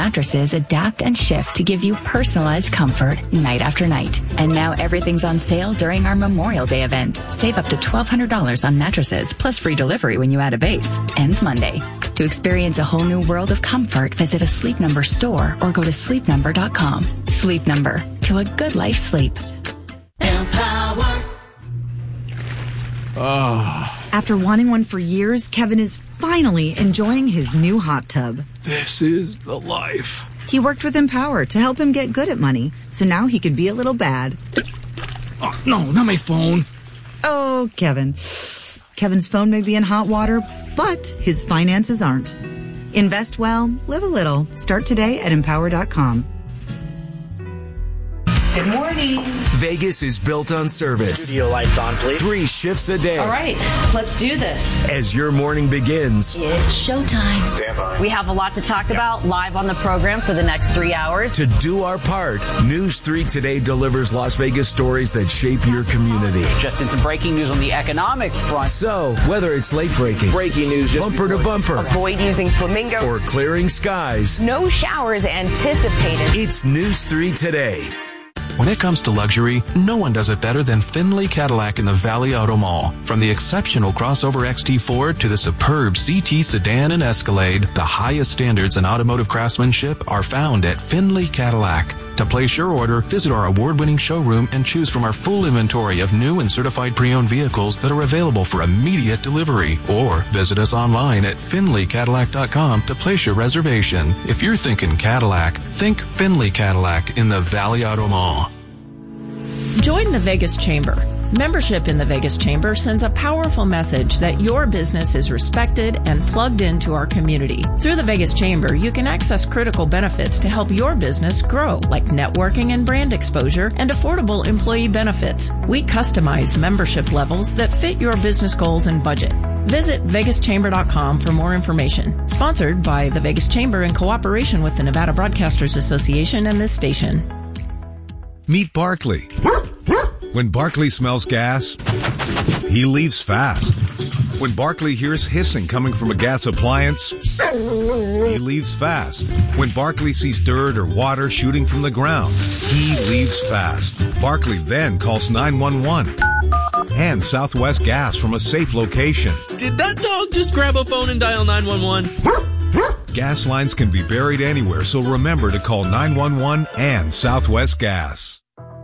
mattresses adapt and shift to give you personalized comfort night after night. And now everything's on sale during our Memorial Day event. Save up to $1,200 on mattresses, plus free delivery when you add a base. Ends Monday. To experience a whole new world of comfort, visit a Sleep Number store or go to sleepnumber.com. Sleep Number. To a good life sleep. Empower. After wanting one for years, Kevin is finally enjoying his new hot tub. This is the life. He worked with Empower to help him get good at money, so now he could be a little bad. Oh, no, not my phone. Oh, Kevin. Kevin's phone may be in hot water, but his finances aren't. Invest well, live a little. Start today at Empower.com. Good morning. Vegas is built on service. Studio lights on, please. 3 shifts a day. All right, let's do this. As your morning begins, It's showtime. Stand by. We have a lot to talk about live on the program for the next 3 hours. to do our part, News 3 Today delivers Las Vegas stories that shape your community. Just in some breaking news on the economics front. So, whether it's late breaking, Breaking news. bumper to bumper, Avoid using Flamingo. or clearing skies, No showers anticipated. it's News 3 Today. When it comes to luxury, no one does it better than Findlay Cadillac in the Valley Auto Mall. From the exceptional crossover XT4 to the superb CT sedan and Escalade, the highest standards in automotive craftsmanship are found at Findlay Cadillac. To place your order, visit our award-winning showroom and choose from our full inventory of new and certified pre-owned vehicles that are available for immediate delivery. Or visit us online at FindlayCadillac.com to place your reservation. If you're thinking Cadillac, think Findlay Cadillac in the Valley Auto Mall. Join the Vegas Chamber. Membership in the Vegas Chamber sends a powerful message that your business is respected and plugged into our community. Through the Vegas Chamber, you can access critical benefits to help your business grow, like networking and brand exposure and affordable employee benefits. We customize membership levels that fit your business goals and budget. Visit VegasChamber.com for more information. Sponsored by the Vegas Chamber in cooperation with the Nevada Broadcasters Association and this station. Meet Barkley. When Barkley smells gas, he leaves fast. When Barkley hears hissing coming from a gas appliance, he leaves fast. When Barkley sees dirt or water shooting from the ground, he leaves fast. Barkley then calls 911 and Southwest Gas from a safe location. Did that dog just grab a phone and dial 911? Gas lines can be buried anywhere, so remember to call 911 and Southwest Gas.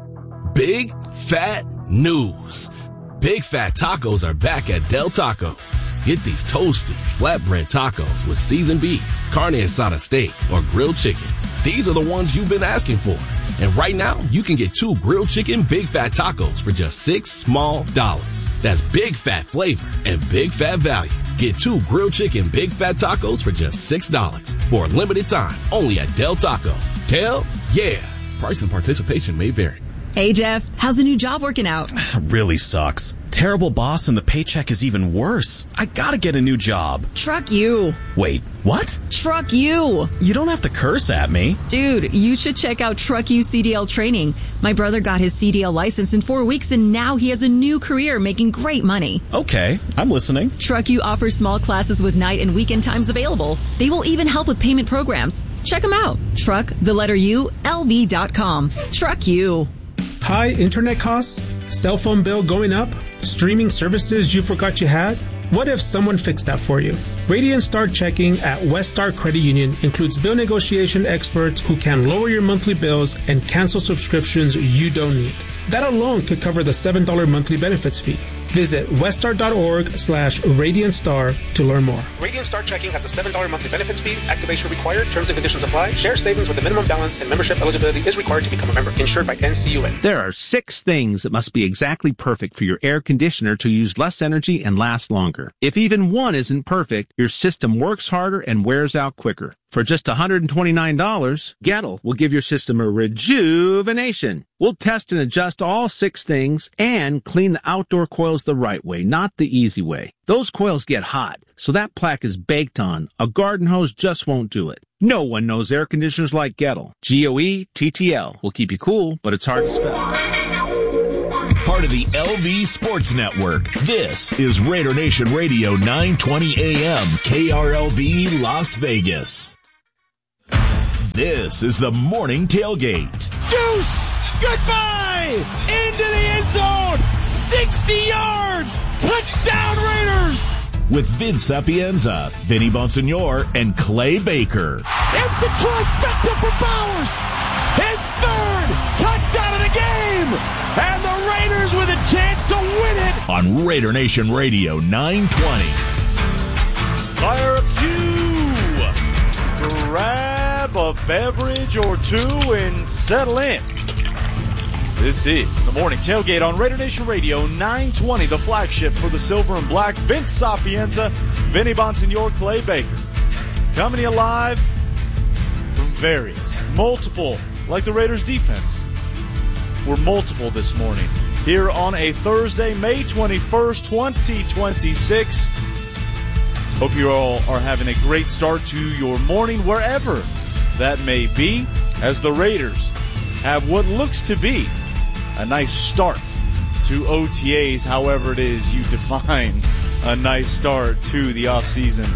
Big fat news. Big Fat Tacos are back at Del Taco. Get these toasty, flatbread tacos with seasoned beef, carne asada steak, or grilled chicken. These are the ones you've been asking for. And right now, you can get 2 grilled chicken Big Fat Tacos for just $6 small. That's big fat flavor and big fat value. Get 2 grilled chicken Big Fat Tacos for just $6 for a limited time only at Del Taco. Del, yeah. Price and participation may vary. Hey, Jeff, how's the new job working out? Really sucks. Terrible boss and the paycheck is even worse. I gotta get a new job. Truck you. Wait, what? Truck you. You don't have to curse at me. Dude, you should check out Truck You CDL training. My brother got his CDL license in 4 weeks and now he has a new career making great money. Okay, I'm listening. Truck You offers small classes with night and weekend times available. They will even help with payment programs. Check them out. Truck, the letter U, LV.com. Truck You. High internet costs? Cell phone bill going up? Streaming services you forgot you had? What if someone fixed that for you? Radiant Star Checking at Westar Credit Union includes bill negotiation experts who can lower your monthly bills and cancel subscriptions you don't need. That alone could cover the $7 monthly benefits fee. Visit westar.org/RadiantStar to learn more. Radiant Star Checking has a $7 monthly benefits fee. Activation required. Terms and conditions apply. Share savings with a minimum balance and membership eligibility is required to become a member. Insured by NCUA. There are 6 things that must be exactly perfect for your air conditioner to use less energy and last longer. If even one isn't perfect, your system works harder and wears out quicker. For just $129, Gettle will give your system a rejuvenation. We'll test and adjust all 6 things and clean the outdoor coils the right way, not the easy way. Those coils get hot, so that plaque is baked on. A garden hose just won't do it. No one knows air conditioners like Gettle. GOETTL will keep you cool, but it's hard to spell. Part of the LV Sports Network. This is Raider Nation Radio 920 AM, KRLV Las Vegas. This is the Morning Tailgate. Deuce! Goodbye! Into the end zone! 60 yards! Touchdown Raiders! With Vince Sapienza, Vinny Bonsignore, and Clay Baker. It's the trifecta for Bowers! His third touchdown of the game! And the Raiders with a chance to win it! On Raider Nation Radio 920. Fire up Q! Grab a beverage or two and settle in. This is the Morning Tailgate on Raider Nation Radio 920, the flagship for the Silver and Black. Vince Sapienza, Vinny Bonsignore, Clay Baker. Coming to you live from various, multiple, like the Raiders defense. We're multiple this morning. Here on a Thursday, May 21st, 2026. Hope you all are having a great start to your morning, wherever that may be, as the Raiders have what looks to be a nice start to OTAs, however it is you define a nice start to the offseason.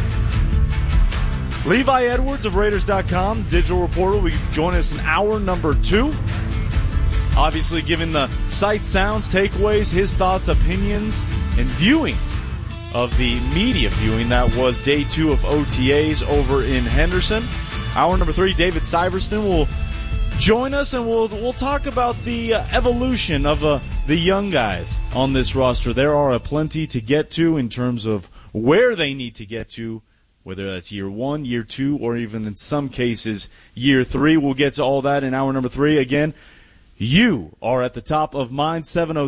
Levi Edwards of Raiders.com, digital reporter, will join us in hour number 2. Obviously, given the sights, sounds, takeaways, his thoughts, opinions, and viewings of the media viewing that was day 2 of OTAs over in Henderson. Hour number 3, David Syverson will join us, and we'll talk about the evolution of the young guys on this roster. There are plenty to get to in terms of where they need to get to, whether that's year 1, year 2, or even in some cases year 3. We'll get to all that in hour number 3. Again, you are at the top of mind,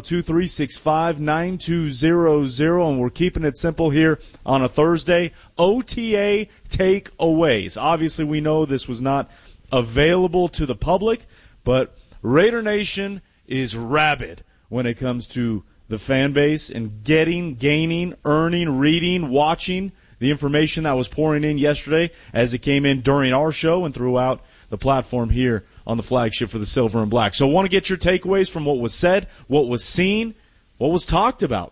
702-365-9200, and we're keeping it simple here on a Thursday. OTA takeaways. Obviously, we know this was not available to the public, but Raider Nation is rabid when it comes to the fan base and gaining, earning, reading, watching the information that was pouring in yesterday as it came in during our show and throughout the platform here on the flagship for the Silver and Black. So I want to get your takeaways from what was said, what was seen, what was talked about.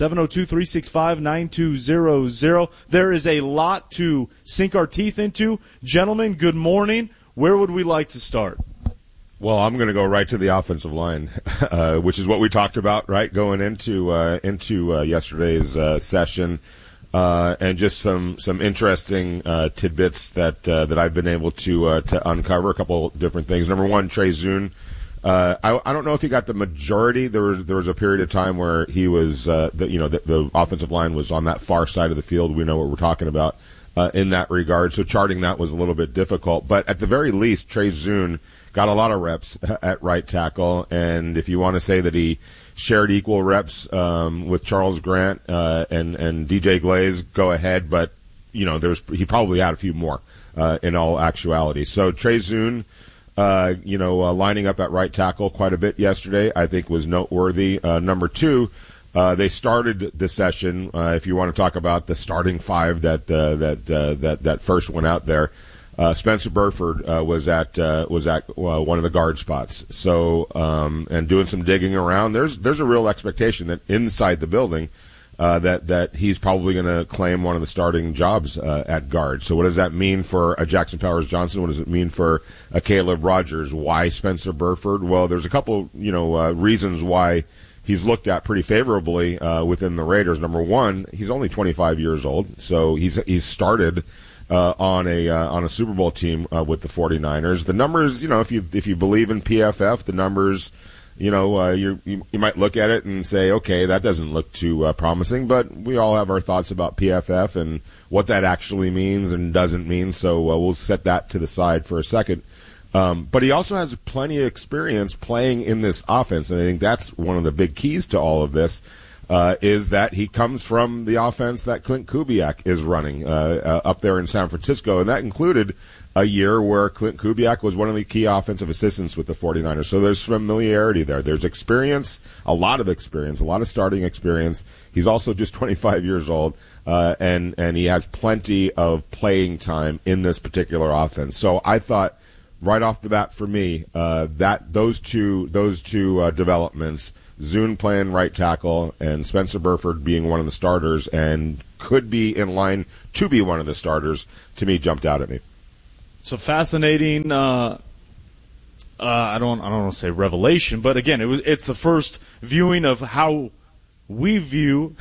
702-365-9200. There is a lot to sink our teeth into. Gentlemen, good morning. Where would we like to start? Well, I'm going to go right to the offensive line, which is what we talked about, right, going into yesterday's session, and just some interesting tidbits that I've been able to uncover. A couple different things. Number one, Trey Zune. I don't know if he got the majority. There was a period of time where he was, the offensive line was on that far side of the field. We know what we're talking about. In that regard, so charting that was a little bit difficult. But at the very least, Trey Zune got a lot of reps at right tackle, and if you want to say that he shared equal reps with Charles Grant and DJ Glaze, go ahead. But he probably had a few more in all actuality. So Trey Zune, lining up at right tackle quite a bit yesterday, I think was noteworthy. Number 2. They started the session. If you want to talk about the starting 5 that first went out there, Spencer Burford was at one of the guard spots. So and doing some digging around, there's a real expectation that inside the building that he's probably going to claim one of the starting jobs at guard. So what does that mean for a Jackson Powers Johnson? What does it mean for a Caleb Rogers? Why Spencer Burford? Well, there's a couple reasons why he's looked at pretty favorably within the Raiders. Number one, he's only 25 years old, so he's started on a Super Bowl team with the 49ers. The numbers, if you believe in PFF, the numbers, you might look at it and say, okay, that doesn't look too promising. But we all have our thoughts about PFF and what that actually means and doesn't mean. So we'll set that to the side for a second. But he also has plenty of experience playing in this offense, and I think that's one of the big keys to all of this, is that he comes from the offense that Clint Kubiak is running up there in San Francisco, and that included a year where Clint Kubiak was one of the key offensive assistants with the 49ers. So there's familiarity there. There's experience, a lot of starting experience. He's also just 25 years old, and he has plenty of playing time in this particular offense. So I thought, right off the bat for me, that those two developments, Zune playing right tackle and Spencer Burford being one of the starters and could be in line to be one of the starters, to me jumped out at me. So fascinating. I don't want to say revelation, but again, it's the first viewing of how we view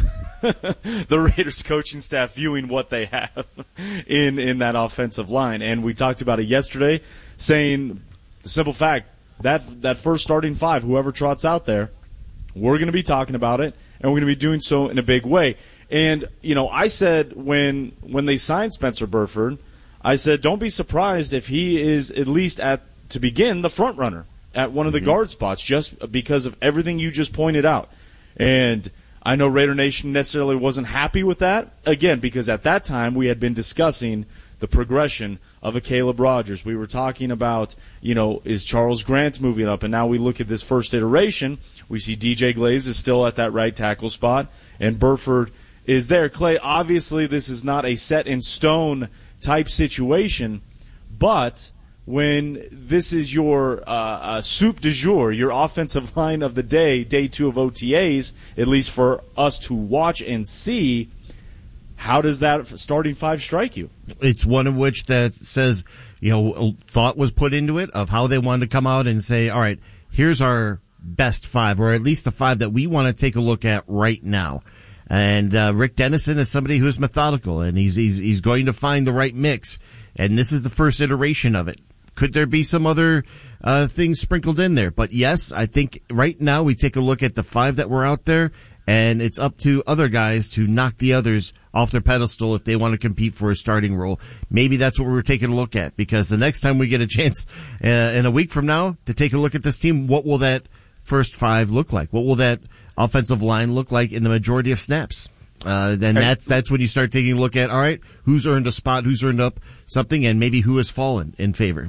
the Raiders coaching staff viewing what they have in that offensive line. And we talked about it yesterday, saying the simple fact that first starting five, whoever trots out there, we're going to be talking about it, and we're going to be doing so in a big way. And, I said when they signed Spencer Burford, I said don't be surprised if he is at least to begin the front runner at one of the guard spots, just because of everything you just pointed out. And I know Raider Nation necessarily wasn't happy with that, again, because at that time we had been discussing the progression of a Caleb Rogers. We were talking about, is Charles Grant moving up? And now we look at this first iteration. We see DJ Glaze is still at that right tackle spot, and Burford is there. Clay, obviously this is not a set-in-stone type situation, but when this is your soup du jour, your offensive line of the day 2 of OTAs, at least for us to watch and see, how does that starting five strike you? It's one of which that says, thought was put into it of how they wanted to come out and say, all right, here's our best five, or at least the five that we want to take a look at right now. And Rick Dennison is somebody who's methodical, and he's going to find the right mix. And this is the first iteration of it. Could there be some other things sprinkled in there? But yes, I think right now we take a look at the five that were out there, and it's up to other guys to knock the others off their pedestal if they want to compete for a starting role. Maybe that's what we're taking a look at, because the next time we get a chance in a week from now to take a look at this team, what will that first five look like? What will that offensive line look like in the majority of snaps? Then that's when you start taking a look at, all right, who's earned a spot, who's earned up something, and maybe who has fallen in favor.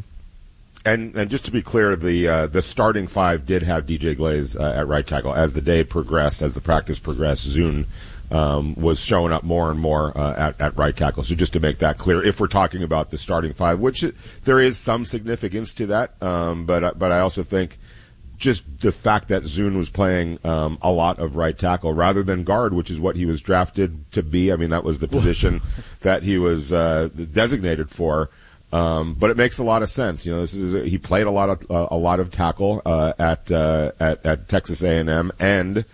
And just to be clear, the starting five did have DJ Glaze at right tackle. As the day progressed, as the practice progressed, Zune was showing up more and more at right tackle. So just to make that clear, if we're talking about the starting five, which there is some significance to that, but I also think just the fact that Zune was playing a lot of right tackle rather than guard, which is what he was drafted to be. I mean, that was the position that he was designated for. But it makes a lot of sense. He played a lot of tackle at Texas A&M, and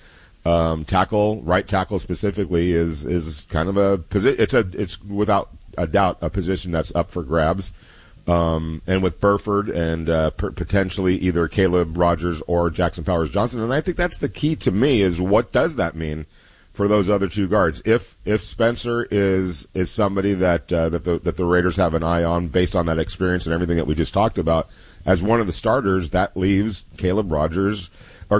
right tackle specifically is kind of a position. It's without a doubt a position that's up for grabs. And with Burford and potentially either Caleb Rogers or Jackson Powers Johnson, and I think that's the key to me is what does that mean for those other two guards? If Spencer is somebody that the Raiders have an eye on based on that experience and everything that we just talked about as one of the starters, that leaves Caleb Rogers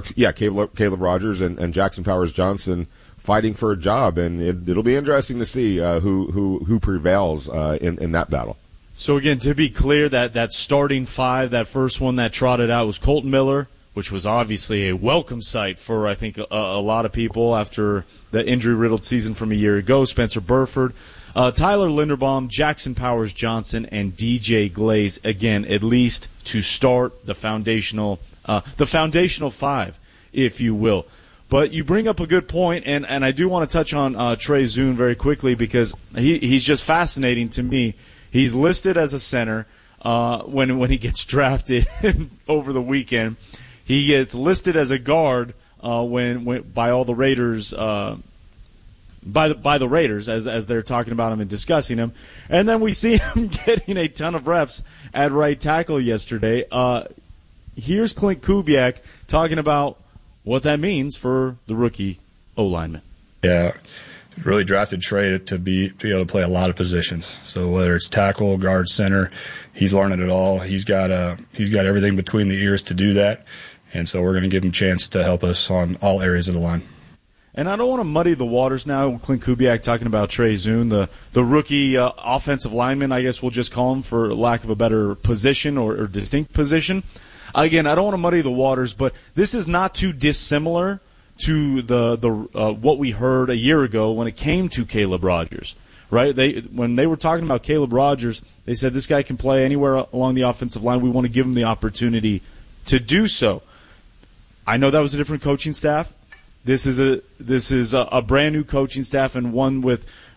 and Jackson Powers Johnson fighting for a job, and it'll be interesting to see who prevails in that battle. So again, to be clear, that starting five, that first one that trotted out was Colton Miller, which was obviously a welcome sight for, I think, a lot of people after the injury-riddled season from a year ago. Spencer Burford, Tyler Linderbaum, Jackson Powers Johnson, and DJ Glaze, again, at least to start the foundational five, if you will. But you bring up a good point, and I do want to touch on Trey Zune very quickly, because he's just fascinating to me. He's listed as a center when he gets drafted over the weekend. He gets listed as a guard when by all the Raiders by the Raiders as they're talking about him and discussing him. And then we see him getting a ton of reps at right tackle yesterday. Here's Clint Kubiak talking about what that means for the rookie O-lineman. Yeah. Really drafted Trey to be able to play a lot of positions. So whether it's tackle, guard, center, he's learning it all. He's got everything between the ears to do that, and so we're going to give him a chance to help us on all areas of the line. And I don't want to muddy the waters now. Clint Kubiak talking about Trey Zune, the rookie offensive lineman, I guess we'll just call him for lack of a better position or distinct position. Again, I don't want to muddy the waters, but this is not too dissimilar to the what we heard a year ago when it came to Caleb Rogers, right? When they were talking about Caleb Rogers, they said this guy can play anywhere along the offensive line. We want to give him the opportunity to do so. I know that was a different coaching staff. This is a brand new coaching staff, and one with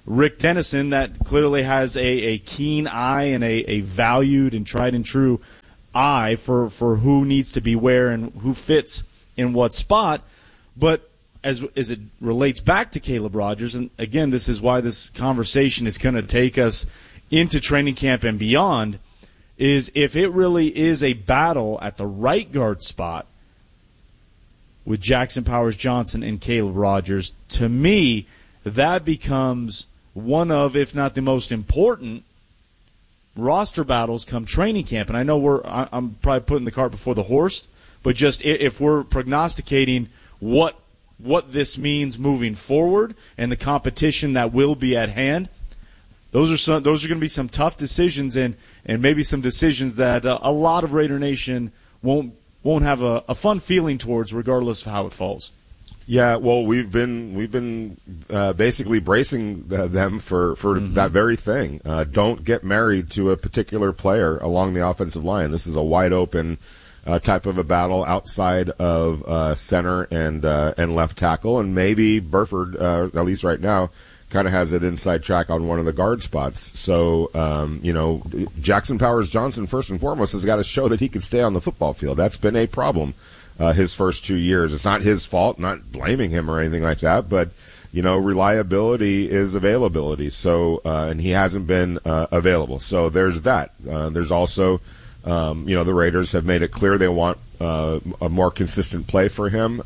Rick Dennison that clearly has a keen eye and a valued and tried and true eye for who needs to be where and who fits in what spot. But as it relates back to Caleb Rogers, and again, this is why this conversation is going to take us into training camp and beyond, is if it really is a battle at the right guard spot with Jackson Powers-Johnson and Caleb Rogers, to me, that becomes one of, if not the most important, roster battles come training camp. And I know I'm probably putting the cart before the horse, but just if we're prognosticating what this means moving forward and the competition that will be at hand, those are going to be some tough decisions and maybe some decisions that a lot of Raider Nation won't have a fun feeling towards, regardless of how it falls. Yeah, well, we've been basically bracing them for that very thing. Don't get married to a particular player along the offensive line. This is a wide open type of a battle outside of center and left tackle, and maybe Burford, at least right now, kind of has an inside track on one of the guard spots. So, Jackson Powers-Johnson, first and foremost, has got to show that he can stay on the football field. That's been a problem his first 2 years. It's not his fault, not blaming him or anything like that, but, reliability is availability. So, and he hasn't been available. So there's that. There's also, the Raiders have made it clear they want a more consistent play from him.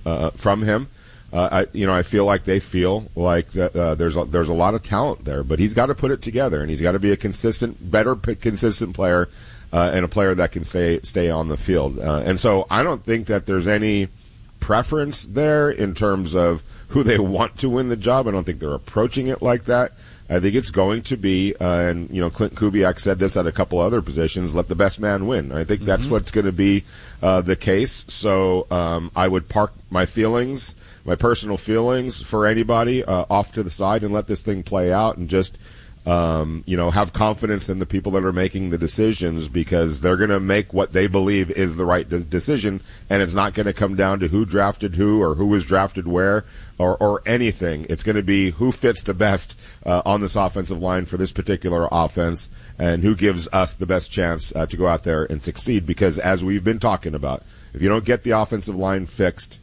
I feel like they feel like there's a lot of talent there, but he's got to put it together, and he's got to be a consistent player, and a player that can stay on the field. And so I don't think that there's any preference there in terms of who they want to win the job. I don't think they're approaching it like that. I think it's going to be, and Clint Kubiak said this at a couple other positions, let the best man win. I think that's what's going to be the case. So I would park my personal feelings for anybody off to the side and let this thing play out, and just have confidence in the people that are making the decisions, because they're going to make what they believe is the right decision, and it's not going to come down to who drafted who or who was drafted where or anything. It's going to be who fits the best on this offensive line for this particular offense, and who gives us the best chance to go out there and succeed. Because as we've been talking about, if you don't get the offensive line fixed,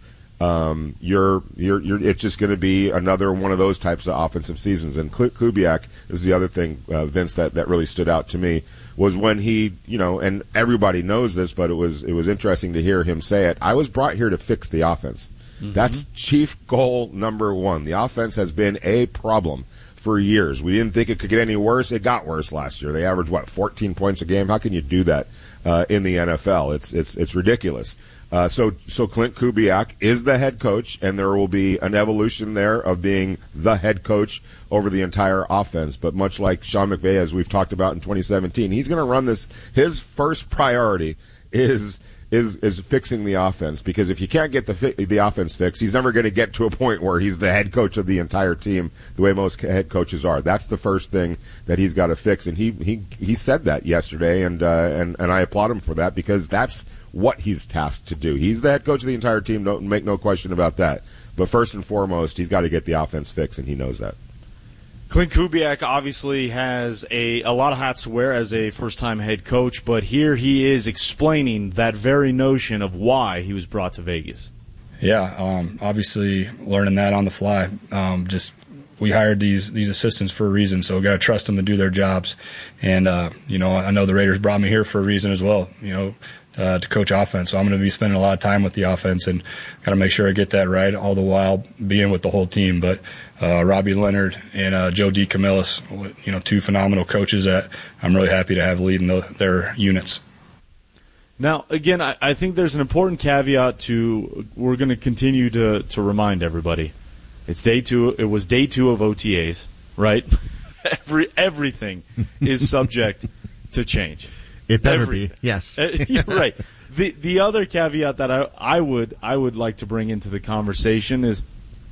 it's just going to be another one of those types of offensive seasons. And Kubiak is the other thing, Vince, that really stood out to me, was when he, and everybody knows this, but it was interesting to hear him say it. I was brought here to fix the offense. That's chief goal number one. The offense has been a problem for years. We didn't think it could get any worse. It got worse last year. They averaged 14 points a game. How can you do that in the NFL? It's ridiculous. So Clint Kubiak is the head coach, and there will be an evolution there of being the head coach over the entire offense. But much like Sean McVay, as we've talked about in 2017, he's going to run this. His first priority is fixing the offense, because if you can't get the offense fixed, he's never going to get to a point where he's the head coach of the entire team the way most head coaches are. That's the first thing that he's got to fix, and he said that yesterday, and I applaud him for that, because that's what he's tasked to do. He's the head coach of the entire team, don't make no question about that. But first and foremost, he's got to get the offense fixed, and he knows that. Clint Kubiak obviously has a lot of hats to wear as a first-time head coach, but here he is explaining that very notion of why he was brought to Vegas. Yeah, obviously learning that on the fly. We hired these assistants for a reason, so we got to trust them to do their jobs. And I know the Raiders brought me here for a reason as well. To coach offense. So I'm going to be spending a lot of time with the offense, and got to make sure I get that right, all the while being with the whole team. But Robbie Leonard and Joe DeCamillis, two phenomenal coaches that I'm really happy to have leading their units. Now, again, I think there's an important caveat we're going to continue to remind everybody. It's day 2. It was day 2 of OTAs, right? Everything is subject to change. It better be, yes. You're right. The other caveat that I would like to bring into the conversation is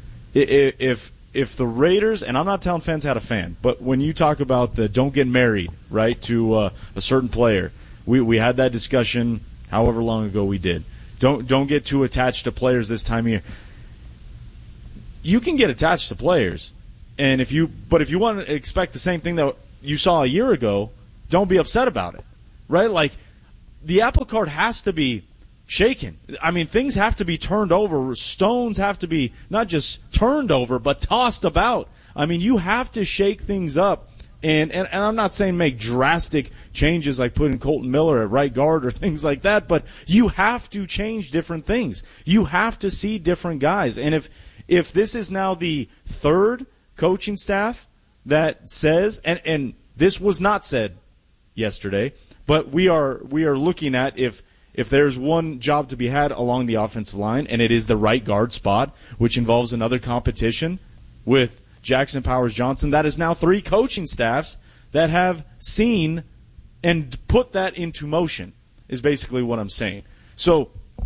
if the Raiders, and I'm not telling fans how to fan, but when you talk about the don't get married, right, to a certain player, we had that discussion however long ago we did. Don't get too attached to players this time of year. You can get attached to players if you want to expect the same thing that you saw a year ago, don't be upset about it, right? Like, the apple cart has to be shaken. I mean, things have to be turned over. Stones have to be not just turned over, but tossed about. I mean, you have to shake things up. And I'm not saying make drastic changes like putting Colton Miller at right guard or things like that, but you have to change different things. You have to see different guys. And if this is now the third coaching staff that says, and this was not said yesterday, but we are looking at if there's one job to be had along the offensive line, and it is the right guard spot, which involves another competition with Jackson Powers Johnson, that is now 3 coaching staffs that have seen and put that into motion, is basically what I'm saying. So,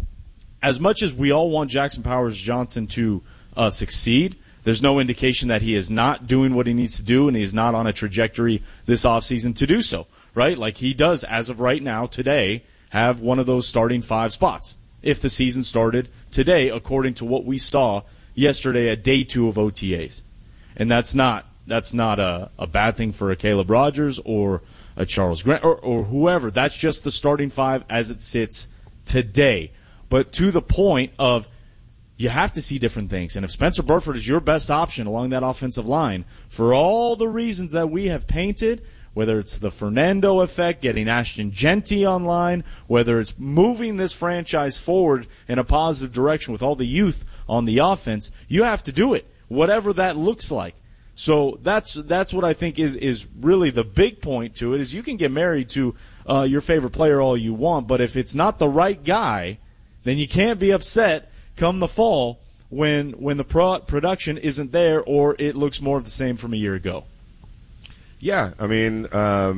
as much as we all want Jackson Powers Johnson to succeed, there's no indication that he is not doing what he needs to do, and he is not on a trajectory this offseason to do so, right? Like, he does, as of right now, today, have one of those starting 5 spots, if the season started today, according to what we saw yesterday at day 2 of OTAs. And that's not a bad thing for a Caleb Rogers or a Charles Grant or whoever. That's just the starting 5 as it sits today. But to the point of you have to see different things. And if Spencer Burford is your best option along that offensive line, for all the reasons that we have painted, whether it's the Fernando effect, getting Ashton Genty online, whether it's moving this franchise forward in a positive direction with all the youth on the offense, you have to do it, whatever that looks like. So that's what I think is really the big point to it, is you can get married to your favorite player all you want, but if it's not the right guy, then you can't be upset come the fall when the production isn't there or it looks more of the same from a year ago. Yeah, I mean,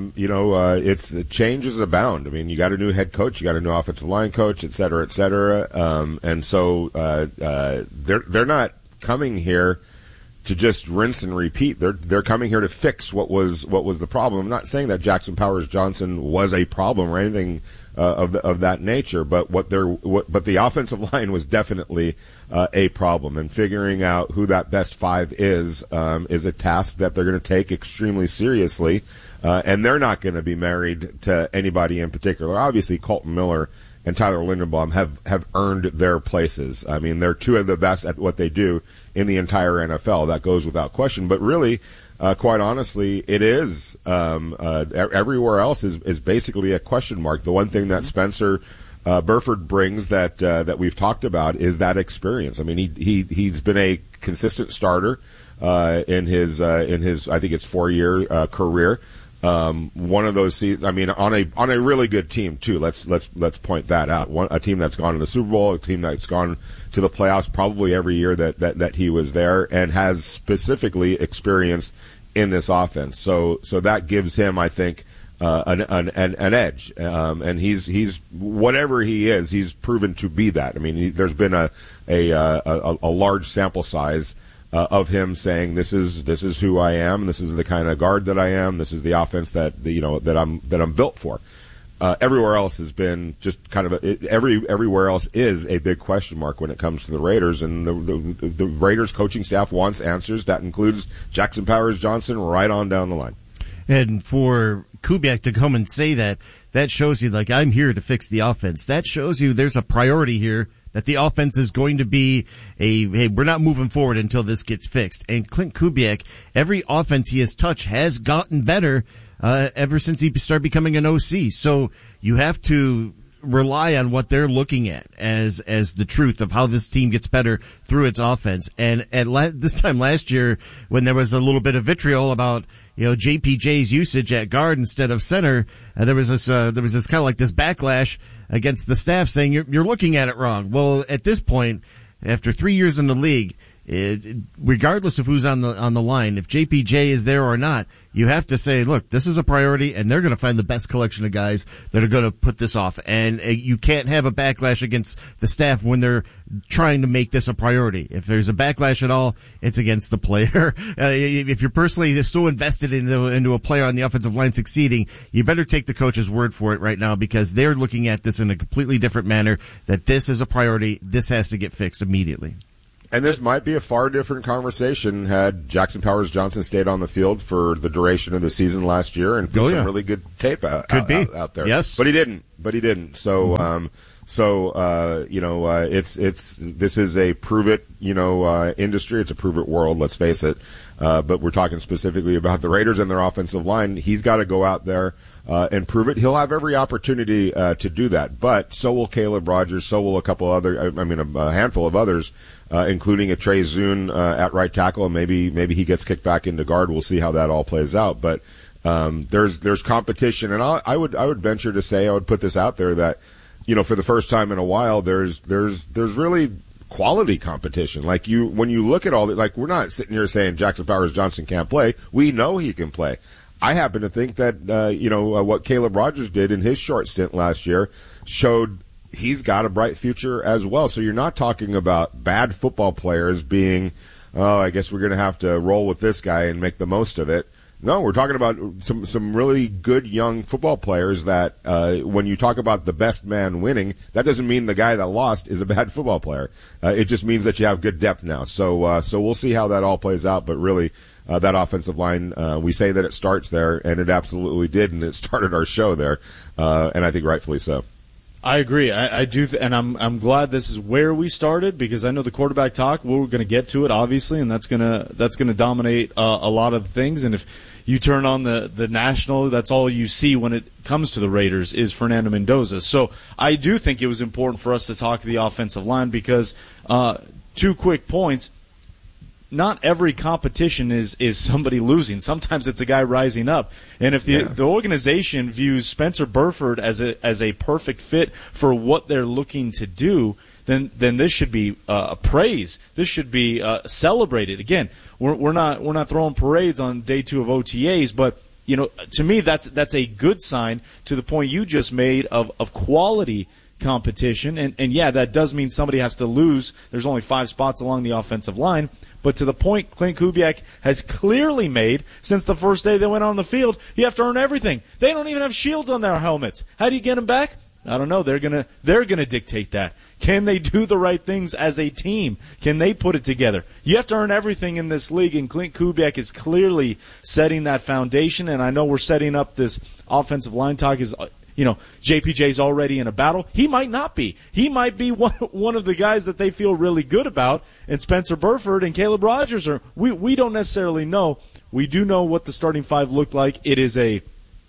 it's the changes abound. I mean, you got a new head coach, you got a new offensive line coach, et cetera, and so they're not coming here to just rinse and repeat. They're coming here to fix what was the problem. I'm not saying that Jackson Powers Johnson was a problem or anything of that nature, but but the offensive line was definitely a problem. And figuring out who that best 5 is a task that they're going to take extremely seriously. And they're not going to be married to anybody in particular. Obviously, Colton Miller and Tyler Linderbaum have earned their places. I mean, they're 2 of the best at what they do in the entire NFL. That goes without question. But really, quite honestly, it is everywhere else is basically a question mark. The one thing that Spencer Burford brings that we've talked about is that experience. I mean, he's been a consistent starter in his I think it's 4-year career. One of those, I mean, on a really good team too. Let's point that out. A team that's gone to the Super Bowl, a team that's gone to the playoffs probably every year that he was there, and has specifically experienced in this offense. So that gives him, I think, an edge. And he's whatever he is, he's proven to be that. I mean, there's been a large sample size of him saying this is who I am, this is the kind of guard that I am, this is the offense that I'm built for. Everywhere else has been just kind of everywhere else is a big question mark when it comes to the Raiders, and the Raiders coaching staff wants answers. That includes Jackson Powers Johnson right on down the line. And for Kubiak to come and say that shows you, like, I'm here to fix the offense. That shows you there's a priority here, that the offense is going to be hey, we're not moving forward until this gets fixed. And Clint Kubiak, every offense he has touched has gotten better ever since he started becoming an OC. So you have to rely on what they're looking at as the truth of how this team gets better through its offense. And this time last year, when there was a little bit of vitriol about JPJ's usage at guard instead of center, there was this kind of like this backlash against the staff saying you're looking at it wrong. Well, at this point, after 3 years in the league, regardless of who's on the line, if JPJ is there or not, you have to say, look, this is a priority, and they're going to find the best collection of guys that are going to put this off. And you can't have a backlash against the staff when they're trying to make this a priority. If there's a backlash at all, it's against the player. If you're personally so invested into a player on the offensive line succeeding, you better take the coach's word for it right now, because they're looking at this in a completely different manner, that this is a priority. This has to get fixed immediately. And this might be a far different conversation had Jackson Powers Johnson stayed on the field for the duration of the season last year and put some really good tape out there. Yes. But he didn't. So, this is a prove it, industry. It's a prove it world, let's face it. But we're talking specifically about the Raiders and their offensive line. He's got to go out there and prove it. He'll have every opportunity to do that. But so will Caleb Rogers. So will a handful of others, including a Trey Zune at right tackle. And maybe he gets kicked back into guard. We'll see how that all plays out. But there's competition, and I would venture to say, I would put this out there that, for the first time in a while, there's really quality competition. Like when you look at all that, like we're not sitting here saying Jackson Powers Johnson can't play. We know he can play. I happen to think that, what Caleb Rogers did in his short stint last year showed he's got a bright future as well. So you're not talking about bad football players being, I guess we're going to have to roll with this guy and make the most of it. No, we're talking about some really good young football players that, when you talk about the best man winning, that doesn't mean the guy that lost is a bad football player. It just means that you have good depth now. So we'll see how that all plays out. But really, that offensive line, we say that it starts there, and it absolutely did, and it started our show there, and I think rightfully so. I agree. I do, and I'm glad this is where we started, because I know the quarterback talk. We're going to get to it, obviously, and that's gonna dominate a lot of things. And if you turn on the national, that's all you see when it comes to the Raiders is Fernando Mendoza. So I do think it was important for us to talk to the offensive line, because 2 quick points. Not every competition is somebody losing. Sometimes it's a guy rising up. And if the organization views Spencer Burford as a perfect fit for what they're looking to do, then this should be praised. This should be celebrated. Again, we're not throwing parades on day 2 of OTAs, but to me that's a good sign to the point you just made of quality competition. And yeah, that does mean somebody has to lose. There's only 5 spots along the offensive line. But to the point Clint Kubiak has clearly made since the first day they went on the field, you have to earn everything. They don't even have shields on their helmets. How do you get them back? I don't know. They're gonna dictate that. Can they do the right things as a team? Can they put it together? You have to earn everything in this league, and Clint Kubiak is clearly setting that foundation. And I know we're setting up this offensive line talk is. JPJ's already in a battle. He might not be. He might be one of the guys that they feel really good about, and Spencer Burford and Caleb Rogers are. We don't necessarily know. We do know what the starting 5 looked like. It is a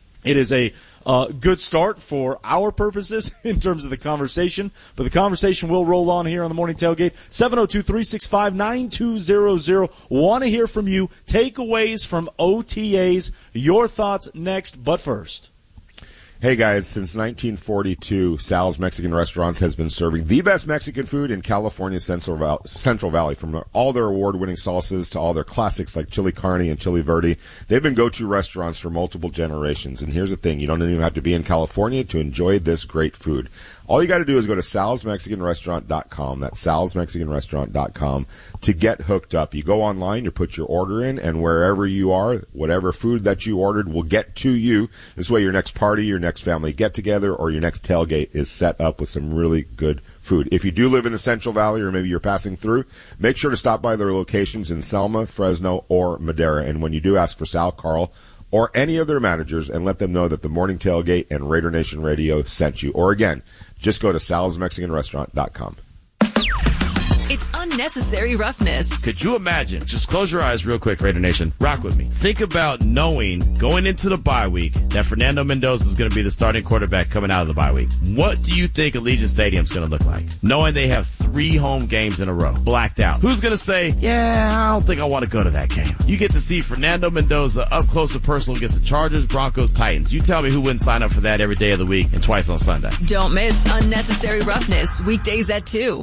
good start for our purposes in terms of the conversation, but the conversation will roll on here on the Morning Tailgate. 702-365-9200. Want to hear from you. Takeaways from OTAs. Your thoughts next, but first. Hey guys, since 1942, Sal's Mexican Restaurants has been serving the best Mexican food in California's Central Valley. From all their award-winning salsas to all their classics like chili carne and chili verde, they've been go-to restaurants for multiple generations. And here's the thing, you don't even have to be in California to enjoy this great food. All you got to do is go to salsmexicanrestaurant.com. That's salsmexicanrestaurant.com to get hooked up. You go online, you put your order in, and wherever you are, whatever food that you ordered will get to you. This way your next party, your next family get-together, or your next tailgate is set up with some really good food. If you do live in the Central Valley, or maybe you're passing through, make sure to stop by their locations in Selma, Fresno, or Madera. And when you do, ask for Sal, Carl, or any of their managers, and let them know that the Morning Tailgate and Raider Nation Radio sent you. Or again, just go to salsmexicanrestaurant.com. It's unnecessary roughness. Could you imagine? Just close your eyes real quick, Raider Nation. Rock with me. Think about knowing going into the bye week that Fernando Mendoza is going to be the starting quarterback coming out of the bye week. What do you think Allegiant Stadium is going to look like? Knowing they have 3 home games in a row, blacked out. Who's going to say, yeah, I don't think I want to go to that game? You get to see Fernando Mendoza up close and personal against the Chargers, Broncos, Titans. You tell me who wouldn't sign up for that every day of the week and twice on Sunday. Don't miss Unnecessary Roughness, weekdays at 2.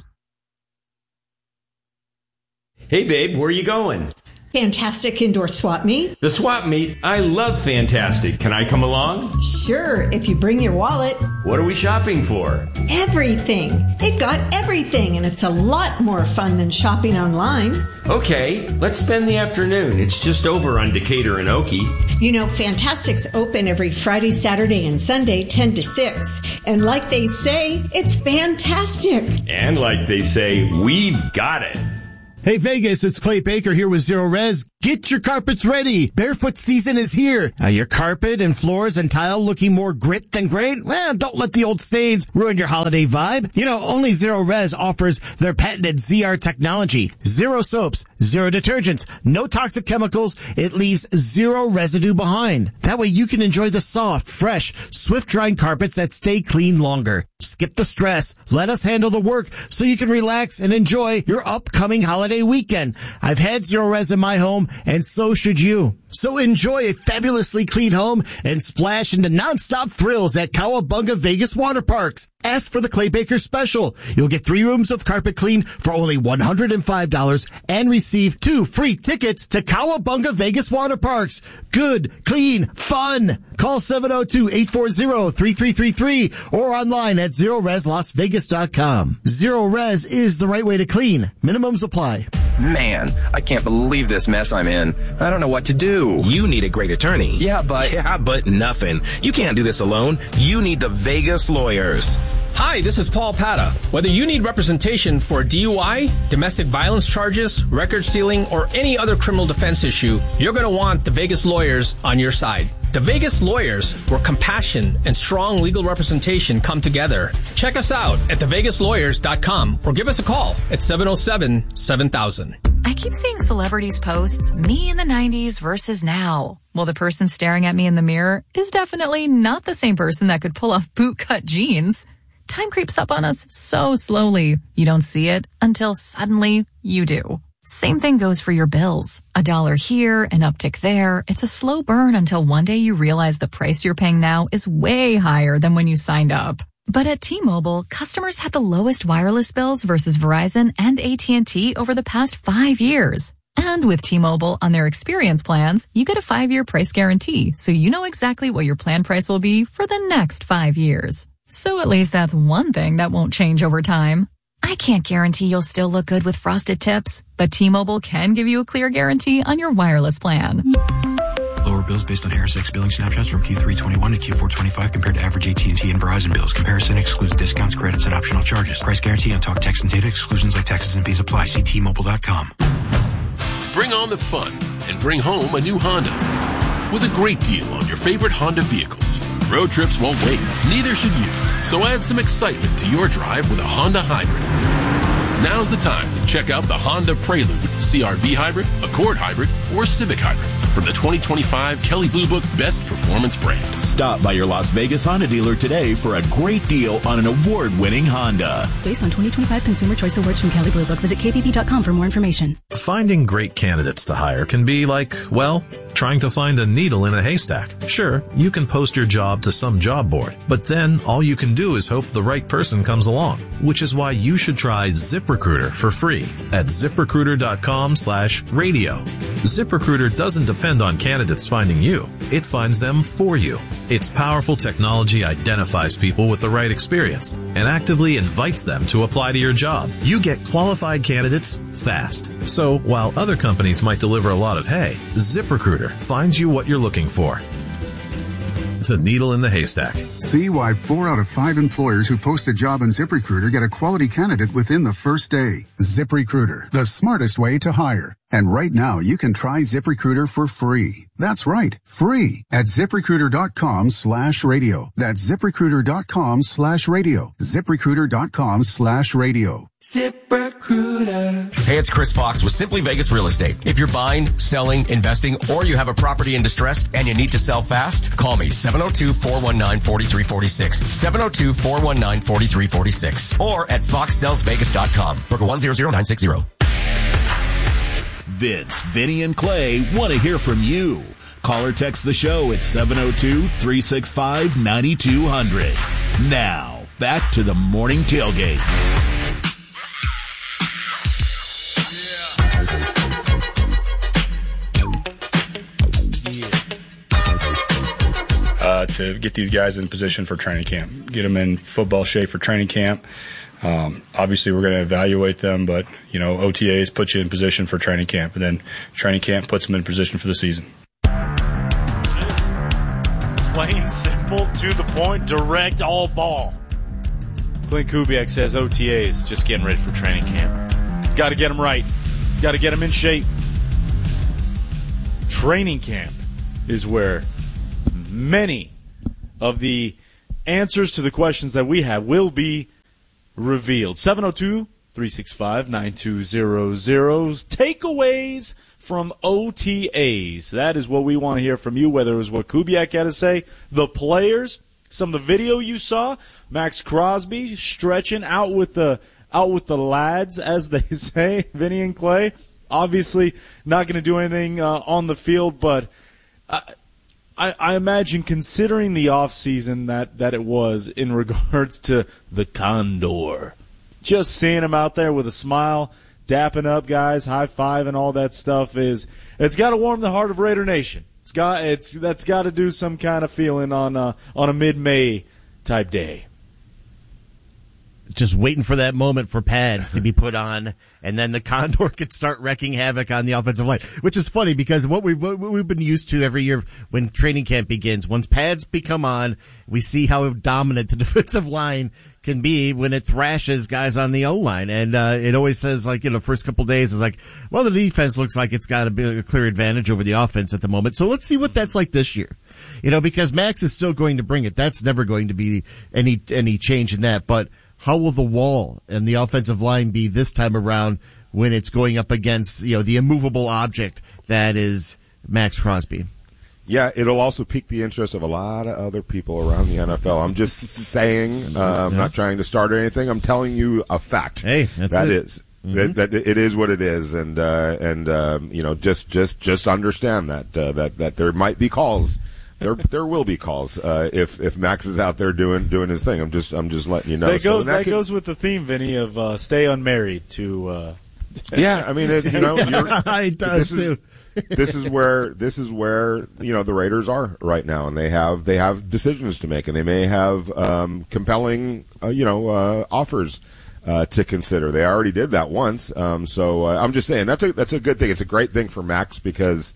Hey, babe, where are you going? Fantastic Indoor Swap Meet. The Swap Meet? I love Fantastic. Can I come along? Sure, if you bring your wallet. What are we shopping for? Everything. They've got everything, and it's a lot more fun than shopping online. Okay, let's spend the afternoon. It's just over on Decatur and Okie. You know, Fantastic's open every Friday, Saturday, and Sunday, 10 to 6. And like they say, it's fantastic. And like they say, we've got it. Hey Vegas, it's Clay Baker here with Zero Res. Get your carpets ready. Barefoot season is here. Your carpet and floors and tile looking more grit than great? Well, don't let the old stains ruin your holiday vibe. You know, only Zero Res offers their patented ZR technology. Zero soaps, zero detergents, no toxic chemicals. It leaves zero residue behind. That way you can enjoy the soft, fresh, swift-drying carpets that stay clean longer. Skip the stress. Let us handle the work so you can relax and enjoy your upcoming holiday weekend. I've had Zero Res in my home, and so should you. So enjoy a fabulously clean home and splash into nonstop thrills at Cowabunga Vegas Water Parks. Ask for the Clay Baker Special. You'll get 3 rooms of carpet clean for only $105 and receive 2 free tickets to Cowabunga Vegas Water Parks. Good, clean, fun. Call 702-840-3333 or online at ZeroResLasVegas.com. Zero Res is the right way to clean. Minimums apply. Man, I can't believe this mess I'm in. I don't know what to do. You need a great attorney. Yeah, but nothing. You can't do this alone. You need the Vegas Lawyers. Hi, this is Paul Pata. Whether you need representation for DUI, domestic violence charges, record sealing, or any other criminal defense issue, you're going to want the Vegas Lawyers on your side. The Vegas Lawyers, where compassion and strong legal representation come together. Check us out at thevegaslawyers.com or give us a call at 707-7000. I keep seeing celebrities posts, me in the 90s versus now. Well, the person staring at me in the mirror is definitely not the same person that could pull off bootcut jeans. Time creeps up on us so slowly. You don't see it until suddenly you do. Same thing goes for your bills. $1 here, an uptick there. It's a slow burn until one day you realize the price you're paying now is way higher than when you signed up. But at T-Mobile, customers had the lowest wireless bills versus Verizon and AT&T over the past 5 years. And with T-Mobile on their experience plans, you get a 5-year price guarantee, so you know exactly what your plan price will be for the next 5 years. So at least that's one thing that won't change over time. I can't guarantee you'll still look good with frosted tips, but T-Mobile can give you a clear guarantee on your wireless plan. Lower bills based on Harris X billing snapshots from Q3 21 to Q4 25 compared to average AT&T and Verizon bills. Comparison excludes discounts, credits, and optional charges. Price guarantee on talk, text, and data. Exclusions like taxes and fees apply. See T-Mobile.com. Bring on the fun and bring home a new Honda with a great deal on your favorite Honda vehicles. Road trips won't wait, neither should you. So add some excitement to your drive with a Honda Hybrid. Now's the time to check out the Honda Prelude, CR-V Hybrid, Accord Hybrid, or Civic Hybrid from the 2025 Kelley Blue Book Best Performance Brand. Stop by your Las Vegas Honda dealer today for a great deal on an award-winning Honda. Based on 2025 Consumer Choice Awards from Kelley Blue Book, visit kbb.com for more information. Finding great candidates to hire can be like, well, trying to find a needle in a haystack. Sure, you can post your job to some job board, but then all you can do is hope the right person comes along, which is why you should try ZipRecruiter for free at ZipRecruiter.com/radio. ZipRecruiter doesn't depend on candidates finding you. It finds them for you. Its powerful technology identifies people with the right experience and actively invites them to apply to your job. You get qualified candidates fast. So while other companies might deliver a lot of hay, ZipRecruiter finds you what you're looking for. The needle in the haystack. See why 4 out of 5 employers who post a job on ZipRecruiter get a quality candidate within the first day. ZipRecruiter, the smartest way to hire. And right now, you can try ZipRecruiter for free. That's right, free at ZipRecruiter.com/radio. That's ZipRecruiter.com/radio. ZipRecruiter.com/radio. ZipRecruiter. Hey, it's Chris Fox with Simply Vegas Real Estate. If you're buying, selling, investing, or you have a property in distress and you need to sell fast, call me 702-419-4346. 702-419-4346. Or at foxsellsvegas.com. Broker 100960. Vince, Vinny, and Clay want to hear from you. Call or text the show at 702-365-9200. Now, back to the morning tailgate. To get these guys in position for training camp, get them in football shape for training camp. Obviously, we're going to evaluate them, but, you know, OTAs put you in position for training camp, and then training camp puts them in position for the season. Plain, simple, to the point, direct, all ball. Clint Kubiak says OTAs just getting ready for training camp. Got to get them right. Got to get them in shape. Training camp is where many of the answers to the questions that we have will be revealed. 702-365-9200. Takeaways from OTAs. That is what we want to hear from you, whether it was what Kubiak had to say, the players, some of the video you saw, Max Crosby stretching out with the lads, as they say, Vinny and Clay. Obviously not going to do anything on the field, but I imagine, considering the offseason that it was in regards to the Condor, just seeing him out there with a smile, dapping up guys, high-five and all that stuff, it's got to warm the heart of Raider Nation. That's got to do some kind of feeling on a mid-May type day. Just waiting for that moment for pads to be put on, and then the Condor could start wrecking havoc on the offensive line, which is funny because what we've been used to every year when training camp begins, once pads become on, we see how dominant the defensive line can be when it thrashes guys on the O-line. And it always says, like, first couple days is like, well, the defense looks like it's got a clear advantage over the offense at the moment. So let's see what that's like this year. Because Max is still going to bring it. That's never going to be any change in that. But how will the wall and the offensive line be this time around when it's going up against, the immovable object that is Max Crosby? Yeah, it'll also pique the interest of a lot of other people around the NFL. I'm just saying, I'm not trying to start or anything. I'm telling you a fact. Hey, that is. Mm-hmm. That it is what it is, and just understand that there might be calls. There will be calls if Max is out there doing his thing. I'm just letting you know. That goes with the theme, Vinny, of stay unmarried to. Yeah, I mean, it does too. This is where the Raiders are right now, and they have decisions to make, and they may have compelling offers to consider. They already did that once, so I'm just saying that's a good thing. It's a great thing for Max because